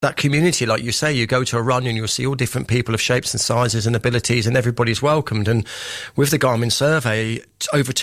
that community, like you say, you go to a run and you'll see all different people of shapes and sizes and abilities, and everybody's welcomed. And with the Garmin survey, over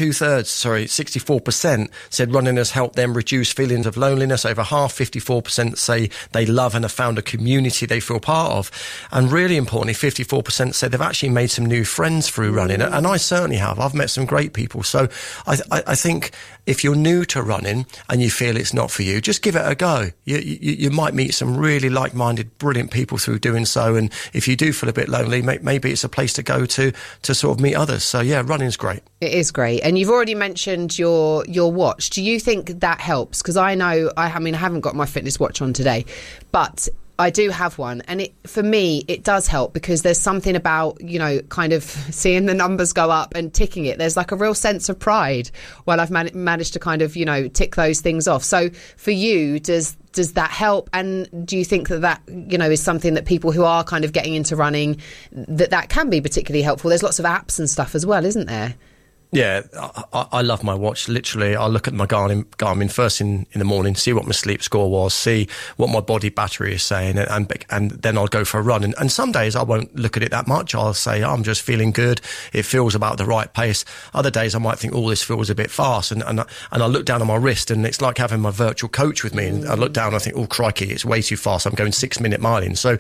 64% said running has helped them reduce feelings of loneliness. Over half, 54%, say they love and have found a community they feel part of. And really importantly, 54% said they've actually made some new friends through running. And I certainly have. I've met some great people. So I think if you're new to running and you feel it's not for you, just give it a go. You might meet some really like-minded, brilliant people through doing so. And if you do feel a bit lonely, maybe it's a place to go to sort of meet others. So yeah, running's great. It is great. And you've already mentioned your watch. Do you think that helps? Because I know, I haven't got my fitness watch on today, but I do have one, and for me it does help, because there's something about, kind of seeing the numbers go up and ticking it. There's like a real sense of pride while I've managed to kind of, tick those things off. So for you, does that help? And do you think that is something that people who are kind of getting into running, that can be particularly helpful? There's lots of apps and stuff as well, isn't there? Yeah, I love my watch. Literally, I look at my Garmin first in the morning, see what my sleep score was, see what my body battery is saying, and then I'll go for a run. And some days I won't look at it that much. I'll say, I'm just feeling good. It feels about the right pace. Other days I might think, this feels a bit fast. And I look down on my wrist, and it's like having my virtual coach with me. And I look down and I think, crikey, it's way too fast. I'm going 6-minute miling. So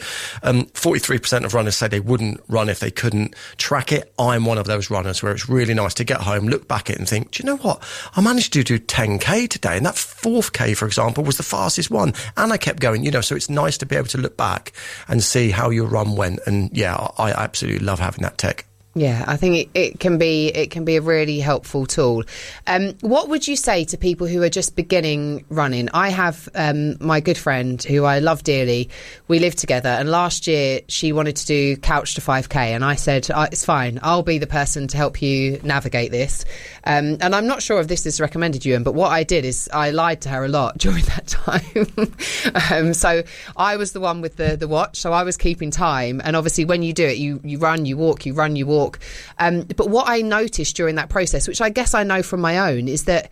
43% of runners say they wouldn't run if they couldn't track it. I'm one of those runners where it's really nice to get home, look back at it and think, do you know what? I managed to do 10K today, and that 4th K, for example, was the fastest one. And I kept going, so it's nice to be able to look back and see how your run went. And yeah, I absolutely love having that tech. Yeah, I think it can be a really helpful tool. What would you say to people who are just beginning running? I have my good friend who I love dearly. We live together, and last year she wanted to do Couch to 5K, and I said, it's fine, I'll be the person to help you navigate this. And I'm not sure if this is recommended, Ewan, but what I did is I lied to her a lot during that time. So I was the one with the watch, so I was keeping time. And obviously when you do it, you run, you walk, you run, you walk. But what I noticed during that process, which I guess I know from my own, is that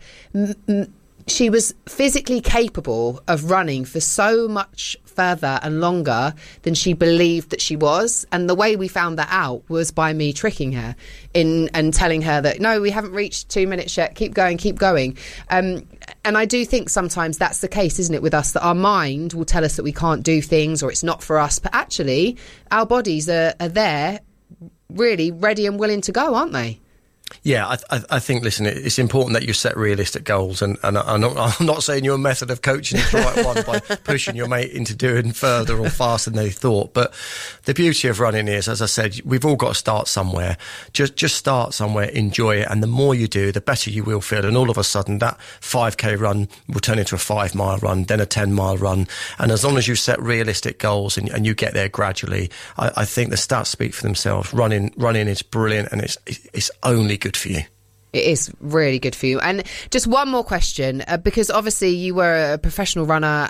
she was physically capable of running for so much further and longer than she believed that she was. And the way we found that out was by me tricking her and telling her that, no, we haven't reached 2 minutes yet, keep going, keep going. And I do think sometimes that's the case, isn't it, with us, that our mind will tell us that we can't do things or it's not for us, but actually our bodies are there really ready and willing to go, aren't they? Yeah, I think, listen, it's important that you set realistic goals, and I'm not saying your method of coaching is the right one by pushing your mate into doing further or faster than they thought. But the beauty of running is, as I said, we've all got to start somewhere. Just start somewhere, enjoy it, and the more you do, the better you will feel. And all of a sudden, that 5K run will turn into a 5-mile run, then a 10-mile run. And as long as you set realistic goals and you get there gradually, I think the stats speak for themselves. Running is brilliant, and it's only good for you. It is really good for you. And just one more question, because obviously you were a professional runner,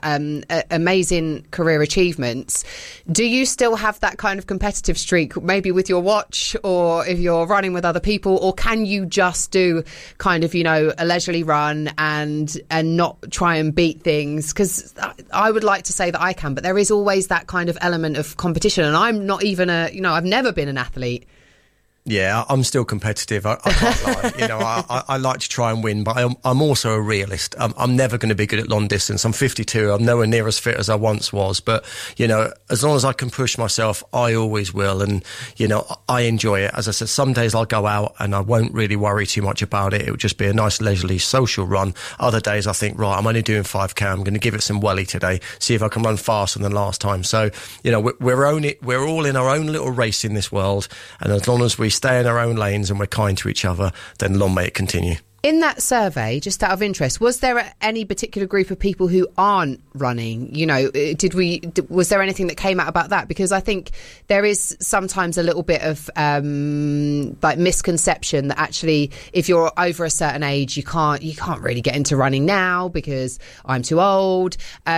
amazing career achievements. Do you still have that kind of competitive streak, maybe with your watch, or if you're running with other people, or can you just do kind of, a leisurely run and not try and beat things? Because I would like to say that I can, but there is always that kind of element of competition. And I'm not even I've never been an athlete. Yeah, I'm still competitive. I can't lie. I like to try and win, but I'm also a realist. I'm never going to be good at long distance. I'm 52. I'm nowhere near as fit as I once was. But, as long as I can push myself, I always will. And, I enjoy it. As I said, some days I'll go out and I won't really worry too much about it. It will just be a nice leisurely social run. Other days I think, right, I'm only doing 5K. I'm going to give it some welly today, see if I can run faster than last time. So, we're all in our own little race in this world. And as long as we stay in our own lanes and we're kind to each other, then long may it continue. In that survey, just out of interest, was there any particular group of people who aren't running? Was there anything that came out about that? Because I think there is sometimes a little bit of misconception that actually, if you're over a certain age, you can't really get into running now because I'm too old.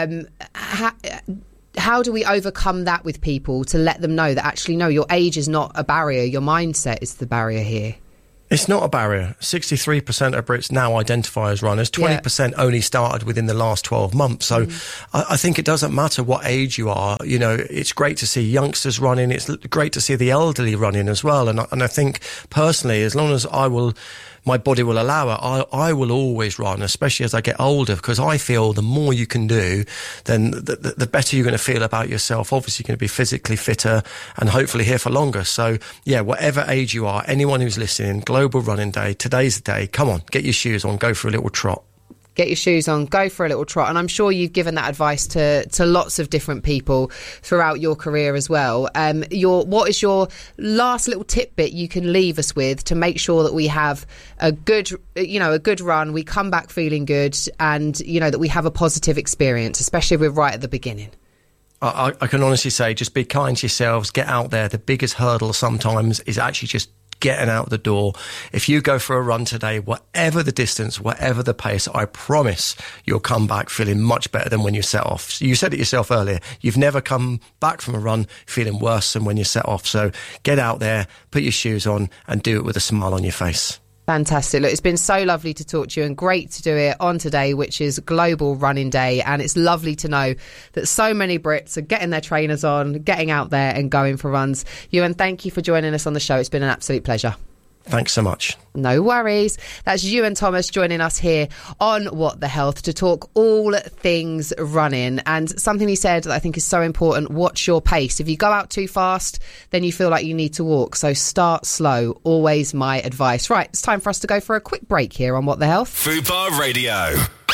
How do we overcome that with people to let them know that actually, no, your age is not a barrier, your mindset is the barrier here? It's not a barrier. 63% of Brits now identify as runners. 20% only started within the last 12 months. So I think it doesn't matter what age you are. You know, it's great to see youngsters running. It's great to see the elderly running as well. And I think personally, as long as my body will allow it, I will always run, especially as I get older, because I feel the more you can do, then the better you're going to feel about yourself. Obviously, you're going to be physically fitter and hopefully here for longer. So, yeah, whatever age you are, anyone who's listening, Global Running Day, today's the day. Come on, get your shoes on, go for a little trot. Get your shoes on, go for a little trot. And I'm sure you've given that advice to lots of different people throughout your career as well. What is your last little tidbit you can leave us with to make sure that we have a good run, we come back feeling good, and, you know, that we have a positive experience, especially if we're right at the beginning? I can honestly say, just be kind to yourselves, get out there. The biggest hurdle sometimes is actually just getting out the door. If you go for a run today, whatever the distance, whatever the pace, I promise you'll come back feeling much better than when you set off. You said it yourself earlier. You've never come back from a run feeling worse than when you set off. So get out there, put your shoes on, and do it with a smile on your face. Fantastic. Look, it's been so lovely to talk to you, and great to do it on today, which is Global Running Day. And it's lovely to know that so many Brits are getting their trainers on, getting out there and going for runs. Ewan, thank you for joining us on the show. It's been an absolute pleasure. Thanks so much. No worries. That's Ewan Thomas joining us here on What the Health to talk all things running. And something he said that I think is so important: watch your pace. If you go out too fast, then you feel like you need to walk. So start slow. Always my advice. Right, it's time for us to go for a quick break here on What the Health. Fubar Radio.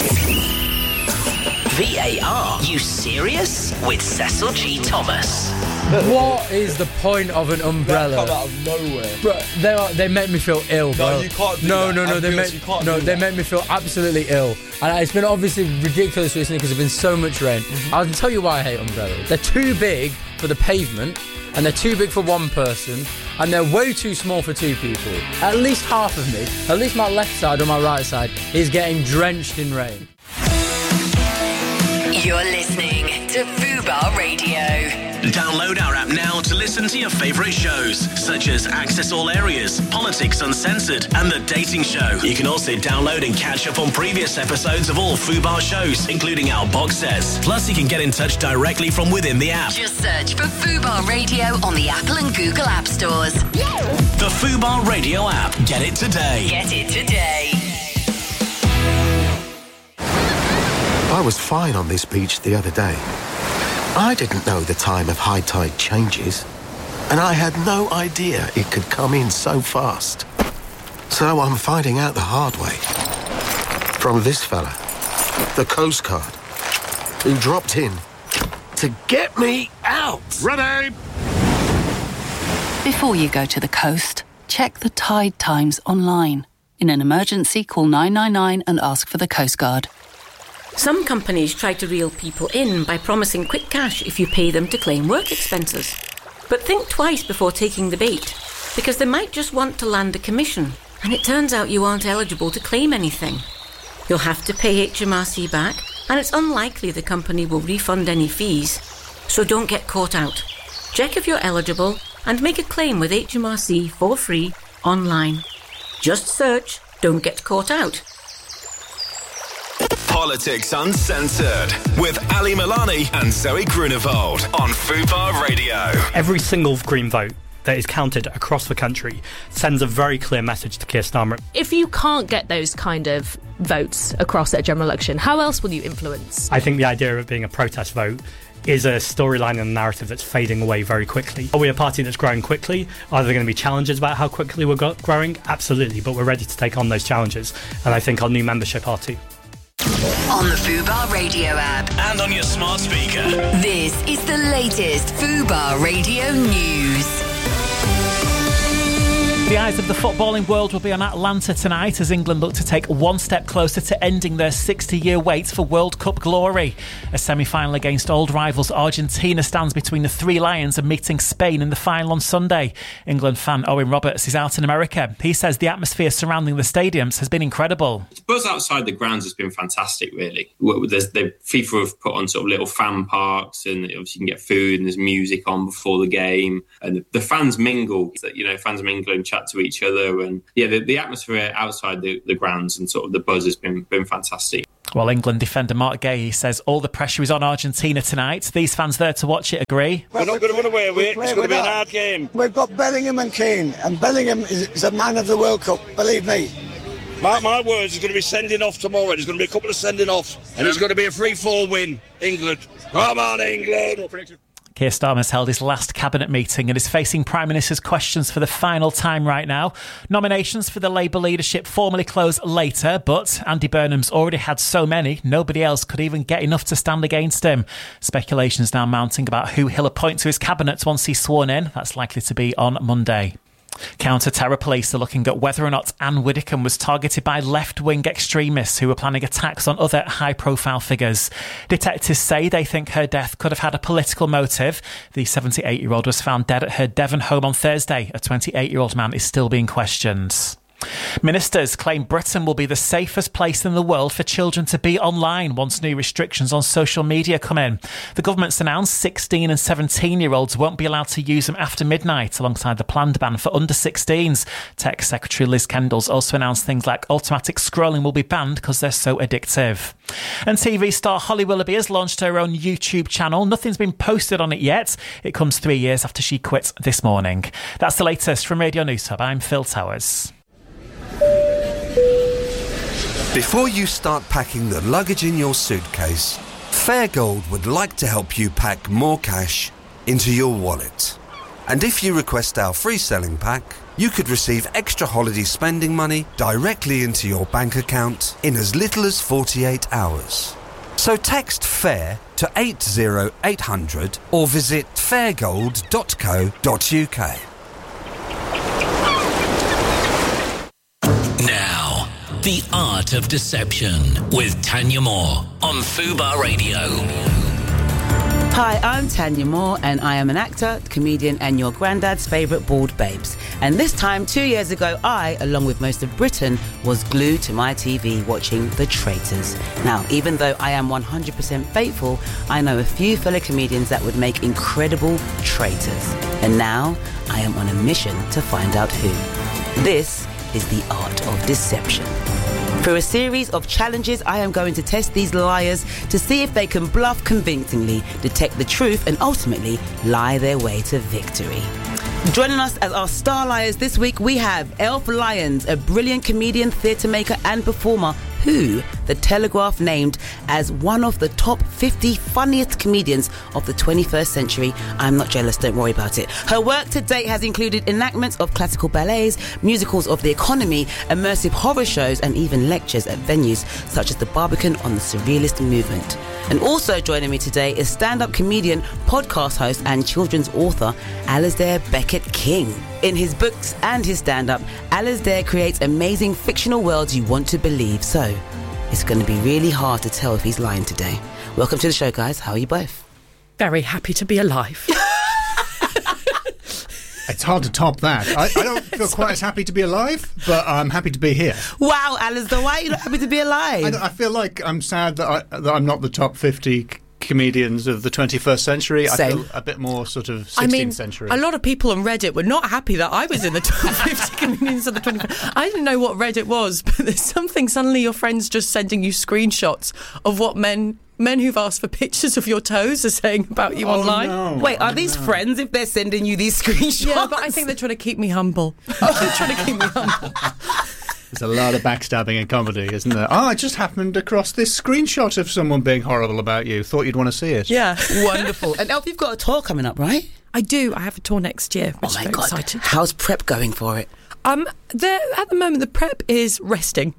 VAR, you serious? With Cecil G. Thomas. What is the point of an umbrella? They come out of nowhere. Bro, they make me feel ill, bro. No, you can't do that. They make me feel absolutely ill. And it's been obviously ridiculous recently because there's been so much rain. I'll tell you why I hate umbrellas. They're too big for the pavement, and they're too big for one person, and they're way too small for two people. At least half of me, at least my left side or my right side, is getting drenched in rain. You're listening to Fubar Radio. Download our app now to listen to your favourite shows, such as Access All Areas, Politics Uncensored, and The Dating Show. You can also download and catch up on previous episodes of all Fubar shows, including our box sets. Plus, you can get in touch directly from within the app. Just search for Fubar Radio on the Apple and Google App Stores. The Fubar Radio app. Get it today. Get it today. I was fine on this beach the other day. I didn't know the time of high tide changes, and I had no idea it could come in so fast. So I'm finding out the hard way. From this fella, the Coast Guard, who dropped in to get me out. Ready! Before you go to the coast, check the tide times online. In an emergency, call 999 and ask for the Coast Guard. Some companies try to reel people in by promising quick cash if you pay them to claim work expenses. But think twice before taking the bait, because they might just want to land a commission, and it turns out you aren't eligible to claim anything. You'll have to pay HMRC back, and it's unlikely the company will refund any fees. So don't get caught out. Check if you're eligible and make a claim with HMRC for free online. Just search "Don't Get Caught Out." Politics Uncensored with Ali Milani and Zoe Grunewald on Fubar Radio. Every single Green vote that is counted across the country sends a very clear message to Keir Starmer. If you can't get those kind of votes across at a general election, how else will you influence? I think the idea of it being a protest vote is a storyline and a narrative that's fading away very quickly. Are we a party that's growing quickly? Are there going to be challenges about how quickly we're growing? Absolutely, but we're ready to take on those challenges, and I think our new membership are too. On the Fubar Radio app and on your smart speaker. This is the latest Fubar Radio news. The eyes of the footballing world will be on Atlanta tonight as England look to take one step closer to ending their 60-year wait for World Cup glory. A semi-final against old rivals Argentina stands between the Three Lions and meeting Spain in the final on Sunday. England fan Owen Roberts is out in America. He says the atmosphere surrounding the stadiums has been incredible. The buzz outside the grounds has been fantastic, really. FIFA have put on sort of little fan parks, and obviously you can get food and there's music on before the game. And the fans mingle, fans mingle and chat chat to each other. And the atmosphere outside the grounds and sort of the buzz has been fantastic. Well, England defender Mark Gay says all the pressure is on Argentina tonight. These fans there to watch it agree. We're not going to run away with it. It's going to be a hard game. We've got Bellingham and Kane, and Bellingham is a man of the World Cup, believe me. Mark my words, there's going to be sending off tomorrow. There's going to be a couple of sending offs, and it's going to be a 3-4 win, England. Come on, England! Keir Starmer has held his last cabinet meeting and is facing Prime Minister's questions for the final time right now. Nominations for the Labour leadership formally close later, but Andy Burnham's already had so many, nobody else could even get enough to stand against him. Speculation is now mounting about who he'll appoint to his cabinet once he's sworn in. That's likely to be on Monday. Counter-terror police are looking at whether or not Anne Widdecombe was targeted by left-wing extremists who were planning attacks on other high-profile figures. Detectives say they think her death could have had a political motive. The 78-year-old was found dead at her Devon home on Thursday. A 28-year-old man is still being questioned. Ministers claim Britain will be the safest place in the world for children to be online once new restrictions on social media come in. The government's announced 16 and 17-year-olds won't be allowed to use them after midnight, alongside the planned ban for under 16s. Tech Secretary Liz Kendall's also announced things like automatic scrolling will be banned because they're so addictive. And TV star Holly Willoughby has launched her own YouTube channel. Nothing's been posted on it yet. It comes 3 years after she quit this morning. That's the latest from Radio News Hub. I'm Phil Towers. Before you start packing the luggage in your suitcase, Fairgold would like to help you pack more cash into your wallet. And if you request our free selling pack, you could receive extra holiday spending money directly into your bank account in as little as 48 hours. So text FAIR to 80800 or visit fairgold.co.uk. Now, The Art of Deception with Tanya Moore on Fubar Radio. Hi, I'm Tanya Moore and I am an actor, comedian and your granddad's favourite bald babes. And this time, 2 years ago, I, along with most of Britain, was glued to my TV watching The Traitors. Now, even though I am 100% faithful, I know a few fellow comedians that would make incredible traitors. And now, I am on a mission to find out who. This is The Art of Deception. Through a series of challenges, I am going to test these liars to see if they can bluff convincingly, detect the truth, and ultimately lie their way to victory. Joining us as our star liars this week, we have Elf Lyons, a brilliant comedian, theatre maker and performer who The Telegraph named as one of the top 50 funniest comedians of the 21st century. I'm not jealous, don't worry about it. Her work to date has included enactments of classical ballets, musicals of the economy, immersive horror shows, and even lectures at venues such as the Barbican on the Surrealist movement. And also joining me today is stand-up comedian, podcast host and children's author Alasdair Beckett-King. In his books and his stand-up, Alasdair creates amazing fictional worlds you want to believe. So, it's going to be really hard to tell if he's lying today. Welcome to the show, guys. How are you both? Very happy to be alive. It's hard to top that. I don't feel quite as happy to be alive, but I'm happy to be here. Wow, Alasdair, why are you not happy to be alive? I feel like I'm sad that I'm not the top 50 comedians of the 21st century. Same. I feel a bit more sort of 16th century. A lot of people on Reddit were not happy that I was in the top 50 comedians of the 21st. I didn't know what Reddit was, but there's something, suddenly your friends just sending you screenshots of what men who've asked for pictures of your toes are saying about you online. No. Wait, are these friends if they're sending you these screenshots? Yeah, but I think they're trying to keep me humble. There's a lot of backstabbing in comedy, isn't there? Oh, I just happened across this screenshot of someone being horrible about you. Thought you'd want to see it. Yeah. Wonderful. And Elf, you've got a tour coming up, right? I do. I have a tour next year, which oh my I'm very God. excited. How's prep going for it? At the moment, the prep is resting.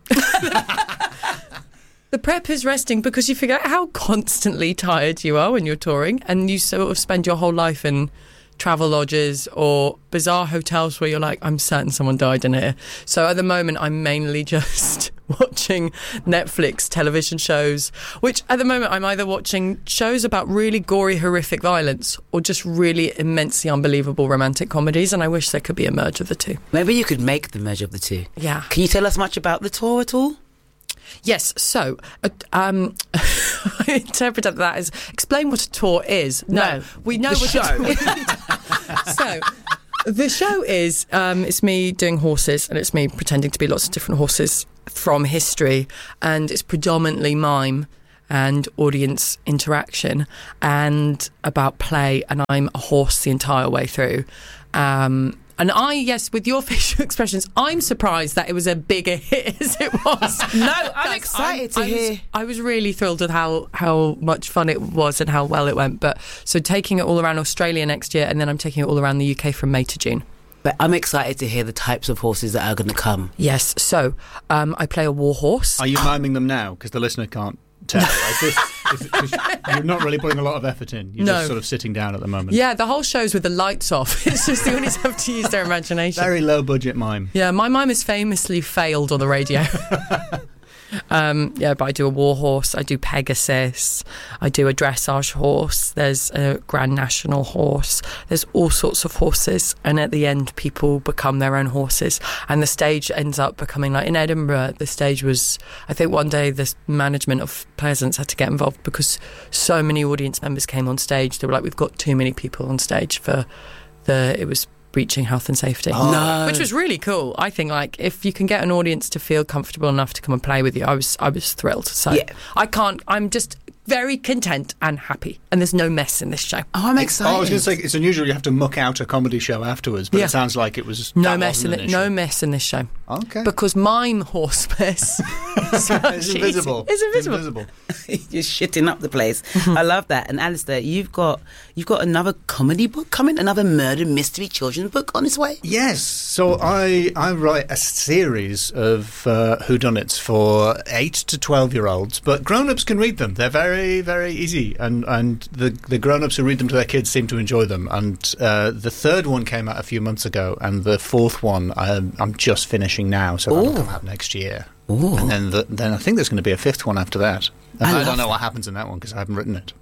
The prep is resting because you figure out how constantly tired you are when you're touring, and you sort of spend your whole life in travel lodges or bizarre hotels where you're like, I'm certain someone died in here. So at the moment, I'm mainly just watching Netflix television shows, which at the moment I'm either watching shows about really gory, horrific violence or just really immensely unbelievable romantic comedies, and I wish there could be a merge of the two. Maybe you could make the merge of the two. Yeah. Can you tell us much about the tour at all? Yes, so I interpreted that as explain what a tour is. No, we know what a tour is. So The show is, it's me doing horses, and it's me pretending to be lots of different horses from history, and it's predominantly mime and audience interaction and about play, and I'm a horse the entire way through. And yes, with your facial expressions, I'm surprised that it was a bigger hit as it was. No, I'm excited to hear. I was really thrilled with how much fun it was and how well it went. But so taking it all around Australia next year, and then I'm taking it all around the UK from May to June. But I'm excited to hear the types of horses that are going to come. Yes, so I play a war horse. Are you miming them now? Because the listener can't tell. You're not really putting a lot of effort in. You're just sort of sitting down at the moment. Yeah, the whole show's with the lights off. It's just the audience have to use their imagination. Very low budget mime. Yeah, my mime has famously failed on the radio. But I do a war horse, I do Pegasus, I do a dressage horse, there's a Grand National horse, there's all sorts of horses, and at the end people become their own horses, and the stage ends up becoming like in Edinburgh. The stage was, I think one day the management of Pleasance had to get involved because so many audience members came on stage. They were like, we've got too many people on stage for it was breaching health and safety. No. Which was really cool. I think, like, if you can get an audience to feel comfortable enough to come and play with you, I was thrilled. So yeah. I'm just very content and happy, and there's no mess in this show. Oh, I'm excited. I was going to say, it's unusual you have to muck out a comedy show afterwards, but it sounds like it was no mess in this show. Okay. Because mime horse mess is invisible. It's invisible. You're shitting up the place. I love that. And Alistair, you've got another comedy book coming, another murder mystery children's book on its way. Yes. So I write a series of whodunits for 8 to 12-year-olds, but grown-ups can read them. They're very, very easy, and the grown-ups who read them to their kids seem to enjoy them. And the third one came out a few months ago, and the fourth one I'm just finishing now, so that'll come out next year. Ooh. And then I think there's going to be a fifth one after that. I don't know what happens in that one because I haven't written it.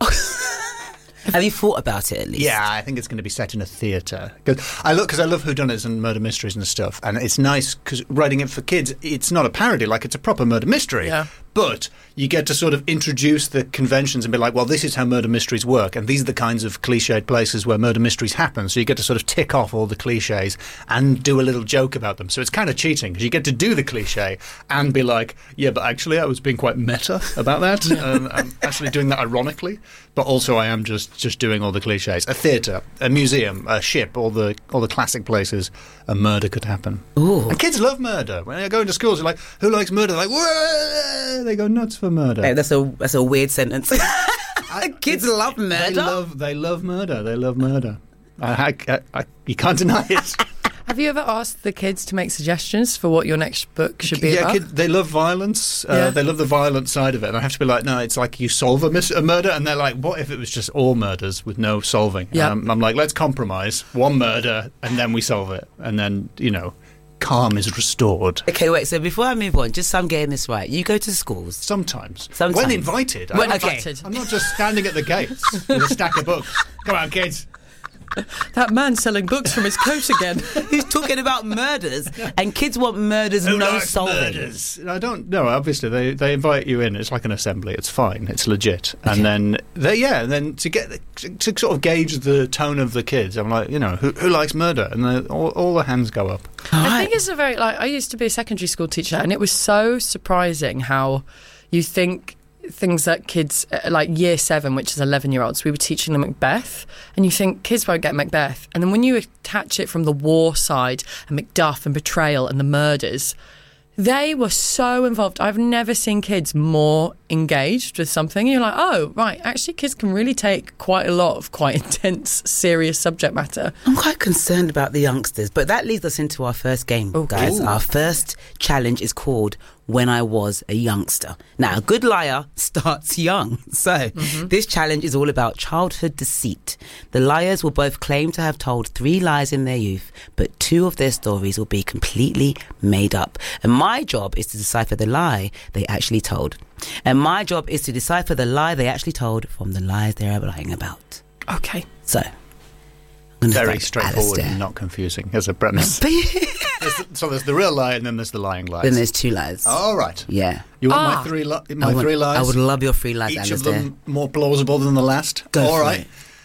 Have you thought about it at least? Yeah, I think it's going to be set in a theatre. Because I love whodunits and murder mysteries and stuff, and it's nice because writing it for kids, it's not a parody, like it's a proper murder mystery. Yeah. But you get to sort of introduce the conventions and be like, well, this is how murder mysteries work, and these are the kinds of cliched places where murder mysteries happen. So you get to sort of tick off all the cliches and do a little joke about them. So it's kind of cheating because you get to do the cliche and be like, yeah, but actually I was being quite meta about that. I'm actually doing that ironically, but also I am just doing all the cliches. A theatre, a museum, a ship, all the classic places a murder could happen. Ooh. And kids love murder. When they go into schools, they're like, who likes murder? They're like, whoa! They go nuts for murder. Hey, that's a weird sentence. Kids love murder. They love murder. They love murder. You can't deny it. Have you ever asked the kids to make suggestions for what your next book should be about? They love violence. They love the violent side of it. And I have to be like, no, it's like you solve a murder. And they're like, what if it was just all murders with no solving? Yeah. I'm like, let's compromise. One murder, and then we solve it. And then, calm is restored. Okay, wait, so before I move on, just so I'm getting this right, you go to schools? Sometimes. When invited. When invited. I'm not just standing at the gates with a stack of books. Come on, kids. That man selling books from his coat again. He's talking about murders, and kids want murders, no solving. Murders? I don't know. Obviously, they invite you in. It's like an assembly. It's fine. It's legit. And then to sort of gauge the tone of the kids, I'm like, who likes murder? And all the hands go up. I think it's a very I used to be a secondary school teacher, and it was so surprising how you think things that kids, like year 7, which is 11-year-olds, we were teaching them Macbeth, and you think kids won't get Macbeth, and then when you attach it from the war side and Macduff and betrayal and the murders, they were so involved. I've never seen kids more engaged with something. You're like, oh, right, actually kids can really take quite a lot of quite intense, serious subject matter. I'm quite concerned about the youngsters, but that leads us into our first game, guys. Ooh. Our first challenge is called When I Was a Youngster. Now, a good liar starts young. So this challenge is all about childhood deceit. The liars will both claim to have told 3 lies in their youth, but 2 of their stories will be completely made up. And my job is to decipher the lie they actually told. And my job is to decipher the lie they actually told from the lies they're lying about. Okay. So, very straightforward and not confusing as a premise. So there's the real lie, and then there's the lying lies. Then there's 2 lies. All right. Yeah. You want my 3 lies? I would love your 3 lies, Each Alistair. of them more plausible than the last. Go All for right. it.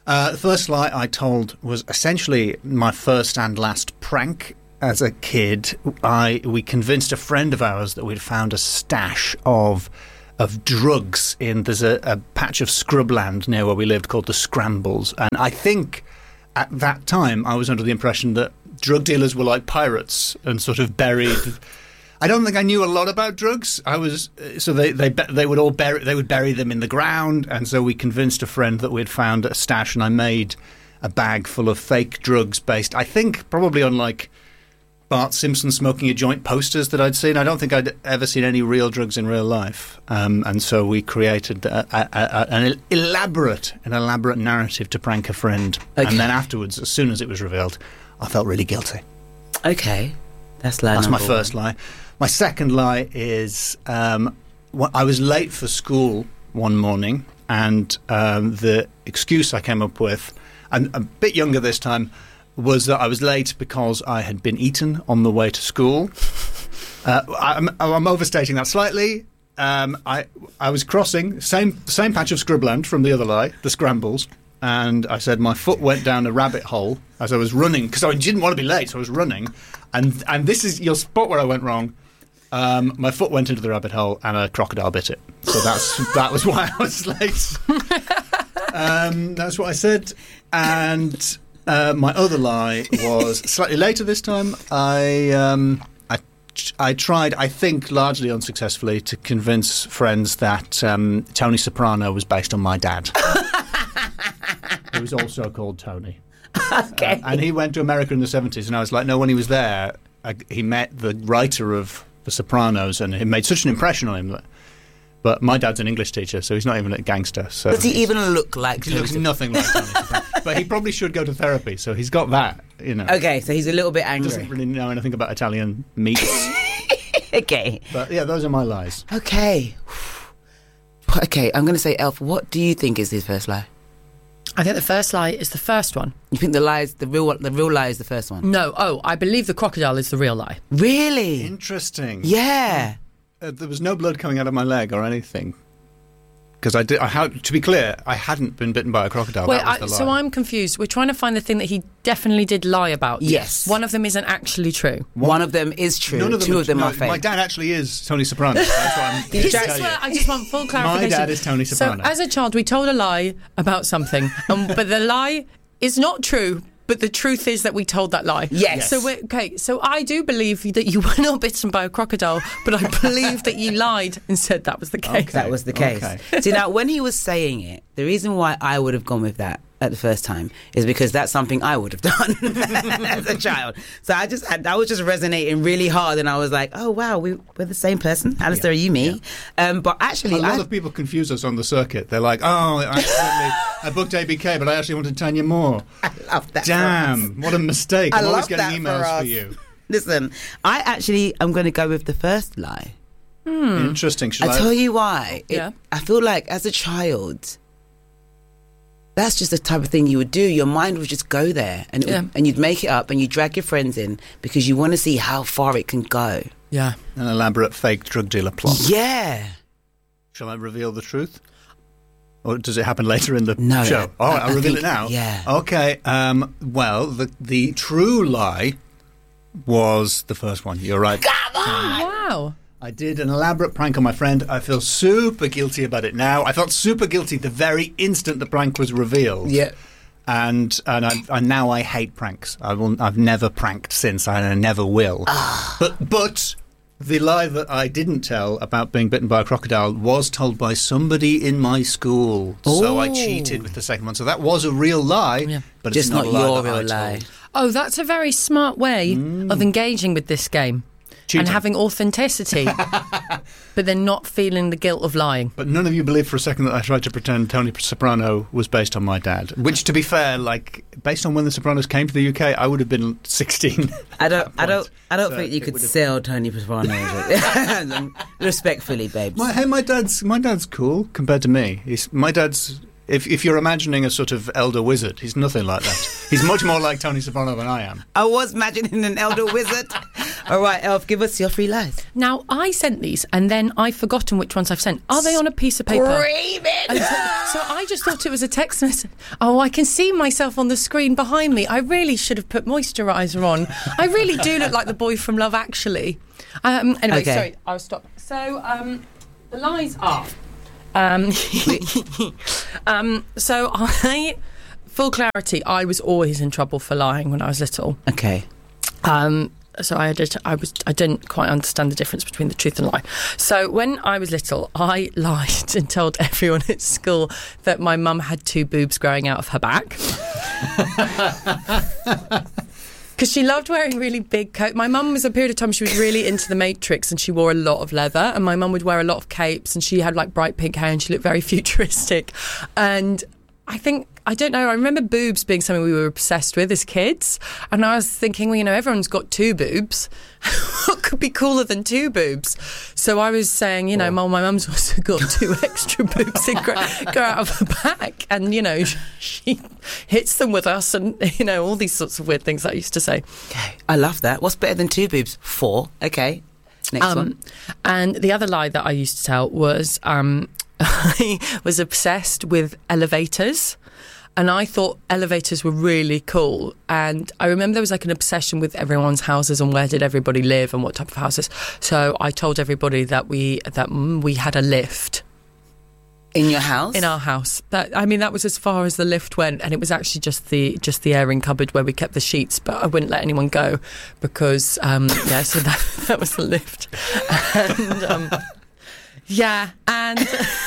The first lie I told was essentially my first and last prank. As a kid, we convinced a friend of ours that we'd found a stash of drugs there's a patch of scrubland near where we lived called the Scrambles. And I think at that time I was under the impression that drug dealers were like pirates and sort of buried. I don't think I knew a lot about drugs. They would bury them in the ground, and so we convinced a friend that we'd found a stash, and I made a bag full of fake drugs based, I think, probably on like Bart Simpson smoking a joint posters that I'd seen. I don't think I'd ever seen any real drugs in real life. And so we created an elaborate narrative to prank a friend. Okay. And then afterwards, as soon as it was revealed, I felt really guilty. Okay. That's my first lie. My second lie is I was late for school one morning, and the excuse I came up with, and a bit younger this time, was that I was late because I had been eaten on the way to school. I'm overstating that slightly. I was crossing same patch of scrubland from the other lie, the Scrambles, and I said my foot went down a rabbit hole as I was running because I didn't want to be late, so I was running. And this is, you'll spot where I went wrong. My foot went into the rabbit hole and a crocodile bit it. So that was why I was late. That's what I said. And my other lie was slightly later this time. I tried, I think largely unsuccessfully, to convince friends that Tony Soprano was based on my dad. He was also called Tony. Okay. And he went to America in the 70s, and I was like, no, when he was there, he met the writer of The Sopranos, and it made such an impression on him. But my dad's an English teacher, so he's not even a gangster. So does he even look like He looks nothing like Tony Soprano. But he probably should go to therapy, so he's got that, you know. Okay, so he's a little bit angry. Doesn't really know anything about Italian meats. Okay. But yeah, those are my lies. Okay. Okay, I'm going to say, Elf, what do you think is his first lie? I think the first lie is the first one. You think the real lie is the first one? No. Oh, I believe the crocodile is the real lie. Really? Interesting. Yeah. There was no blood coming out of my leg or anything. Because to be clear, I hadn't been bitten by a crocodile. Wait, that was the lie. So I'm confused. We're trying to find the thing that he definitely did lie about. Yes. One of them isn't actually true. One of them is true. None of them Two of them are fake. My dad actually is Tony Soprano. That's what I'm here to tell you. I just want full clarification. My dad is Tony Soprano. So as a child, we told a lie about something, but the lie is not true. But the truth is that we told that lie. Yes. So So I do believe that you were not bitten by a crocodile, but I believe that you lied and said that was the case. Okay. That was the case. Okay. See, now when he was saying it, the reason why I would have gone with that at the first time is because that's something I would have done as a child. So I was just resonating really hard, and I was like, oh wow, we're the same person. Alistair, are you me? Yeah. But actually, a lot of people confuse us on the circuit. They're like, oh, I booked ABK, but I actually wanted Tanya Moore. I love that. Damn, what a mistake. I'm always getting emails for you. Listen, I actually am going to go with the first lie. Interesting. I'll tell you why. I feel like as a child, that's just the type of thing you would do. Your mind would just go there, and you'd make it up, and you drag your friends in because you want to see how far it can go. Yeah. An elaborate fake drug dealer plot. Yeah. Shall I reveal the truth? Or does it happen later in the show? No. All right, I'll reveal it now. Yeah. Okay. Well, the true lie was the first one. You're right. Come on! Wow. I did an elaborate prank on my friend. I feel super guilty about it now. I felt super guilty the very instant the prank was revealed. Yeah. And now I hate pranks. I've never pranked since, and I never will. But the lie that I didn't tell about being bitten by a crocodile was told by somebody in my school. So I cheated with the second one. So that was a real lie, but just it's not your real real lie. Oh, that's a very smart way of engaging with this game. Cheating. And having authenticity, but then not feeling the guilt of lying. But none of you believed for a second that I tried to pretend Tony Soprano was based on my dad. Which, to be fair, based on when The Sopranos came to the UK, I would have been 16. I don't think you could sell Tony Soprano. Respectfully, babes. My dad's cool compared to me. My dad's. If you're imagining a sort of elder wizard, he's nothing like that. He's much more like Tony Soprano than I am. I was imagining an elder wizard. All right, Elf, give us your 3 lies. Now, I sent these, and then I've forgotten which ones I've sent. Are they on a piece of paper? So I just thought it was a text message. Oh, I can see myself on the screen behind me. I really should have put moisturiser on. I really do look like the boy from Love Actually. Anyway, sorry, I'll stop. So, the lies are... so full clarity, I was always in trouble for lying when I was little. Okay. So I didn't quite understand the difference between the truth and lie. So when I was little, I lied and told everyone at school that my mum had 2 boobs growing out of her back. Because she loved wearing really big coats. My mum was a period of time she was really into the Matrix, and she wore a lot of leather, and my mum would wear a lot of capes, and she had like bright pink hair, and she looked very futuristic. And I don't know, I remember boobs being something we were obsessed with as kids, and I was thinking, well, everyone's got 2 boobs. What could be cooler than 2 boobs? So I was saying, Mum, my mum's also got 2 extra boobs that go out of her back, and she hits them with us, and all these sorts of weird things that I used to say. Okay, I love that. What's better than 2 boobs? 4. Okay, next one. And the other lie that I used to tell was I was obsessed with elevators. And I thought elevators were really cool. And I remember there was like an obsession with everyone's houses and where did everybody live and what type of houses. So I told everybody that we had a lift. In your house? In our house. That was as far as the lift went, and it was actually just the airing cupboard where we kept the sheets, but I wouldn't let anyone go because so that was the lift. And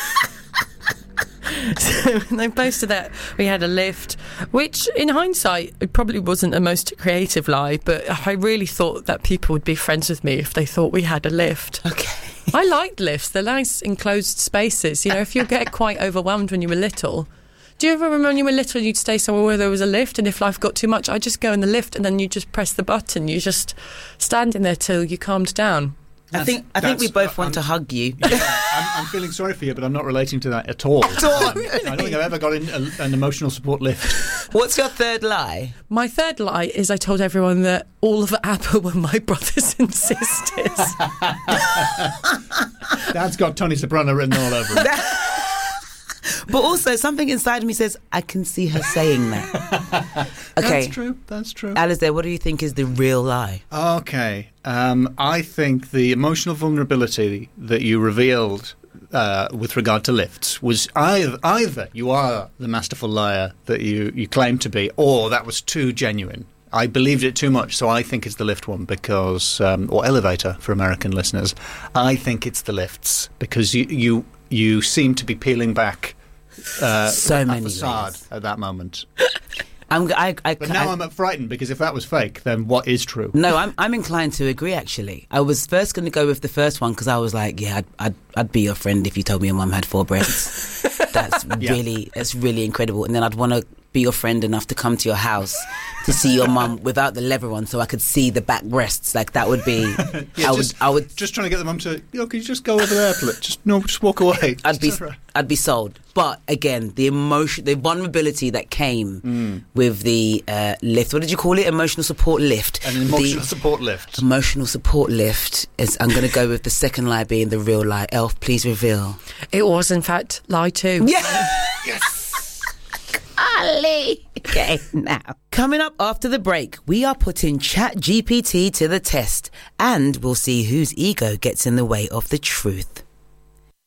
so they posted that we had a lift, which in hindsight it probably wasn't the most creative lie, but I really thought that people would be friends with me if they thought we had a lift. Okay. I liked lifts. They're nice enclosed spaces. If you get quite overwhelmed when you were little. Do you ever remember when you were little you'd stay somewhere where there was a lift, and if life got too much, I'd just go in the lift and then you just press the button. You just stand in there till you calmed down. I think we both want to hug you. Yeah, I'm feeling sorry for you, but I'm not relating to that at all. At all? Really? I don't think I've ever got in an emotional support lift. What's your 3rd lie? My 3rd lie is I told everyone that all of ABBA were my brothers and sisters. That's got Tony Soprano written all over it. But also, something inside me says, I can see her saying that. Okay. That's true. Alistair, what do you think is the real lie? Okay. I think the emotional vulnerability that you revealed with regard to lifts was either you are the masterful liar that you claim to be, or that was too genuine. I believed it too much, so I think it's the lift one because, or elevator for American listeners. I think it's the lifts because you seem to be peeling back so many facade layers at that moment. But now I'm frightened because if that was fake, then what is true? No, I'm inclined to agree. Actually, I was first going to go with the first one because I was like, yeah, I'd be your friend if you told me your mum had 4 breasts. That's really incredible. And then I'd want to be your friend enough to come to your house to see your mum without the leather on, so I could see the back breasts. Like that would be. I would just trying to get the mum to. Could you just go over there? Just walk away. I'd be sold. But again, the vulnerability that came with the lift. What did you call it? Emotional support lift. An emotional support lift. Emotional support lift is. I'm going to go with the second lie being the real lie. Elf, please reveal. It was in fact lie 2. Yeah. Yes. Ali. Okay, now. Coming up after the break, we are putting ChatGPT to the test, and we'll see whose ego gets in the way of the truth.